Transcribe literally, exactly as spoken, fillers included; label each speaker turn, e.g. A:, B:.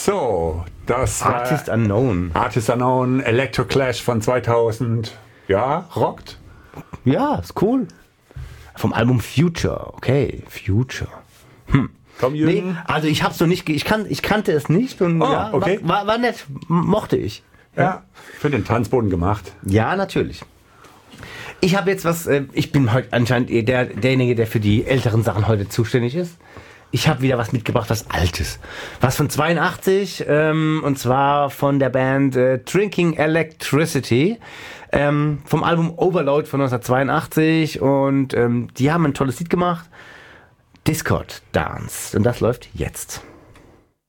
A: So, das war
B: Artist Unknown.
A: Artist Unknown, Electro Clash von zweitausend. Ja, rockt.
B: Ja, ist cool. Vom Album Future. Okay, Future. Hm.
A: Komm,
B: Nee,
A: Jürgen.
B: also ich hab's noch nicht, ge- ich, kann, ich kannte es nicht und
A: Oh,
B: ja,
A: okay.
B: war, war, war nett, M- mochte ich.
A: Ja, für den Tanzboden gemacht.
B: Ja, natürlich. Ich habe jetzt was, äh, ich bin heute anscheinend eher der, derjenige, der für die älteren Sachen heute zuständig ist. Ich habe wieder was mitgebracht, was Altes. Was von zweiundachtzig, ähm, und zwar von der Band äh, Drinking Electricity, ähm, vom Album Overload von neunzehnhundertzweiundachtzig, und ähm, die haben ein tolles Lied gemacht, Discord Dance, und das läuft jetzt.